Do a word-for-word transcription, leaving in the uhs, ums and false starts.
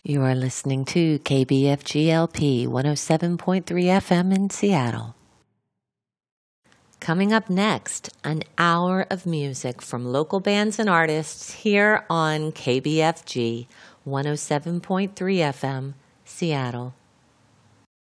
You are listening to K B F G L P one oh seven point three F M in Seattle. Coming up next, an hour of music from local bands and artists here on K B F G one oh seven point three F M, Seattle.